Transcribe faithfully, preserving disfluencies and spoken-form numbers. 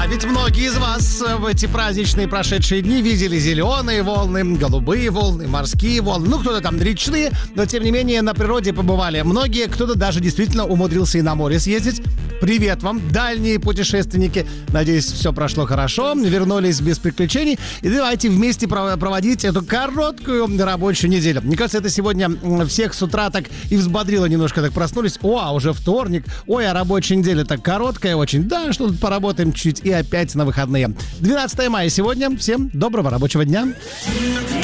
ведь многие из вас в эти праздничные прошедшие дни видели зеленые волны, голубые волны, морские волны, ну, кто-то там речные, но, тем не менее, на природе побывали многие, кто-то даже действительно умудрился и на море съездить. Привет вам, дальние путешественники. Надеюсь, все прошло хорошо, вернулись без приключений. И давайте вместе проводить эту короткую рабочую неделю. Мне кажется, это сегодня всех с утра так и взбодрило немножко, так проснулись. О, а уже вторник. Ой, а рабочая неделя так короткая очень. Да, что тут поработаем чуть и опять на выходные. двенадцатое мая сегодня. Всем доброго рабочего дня.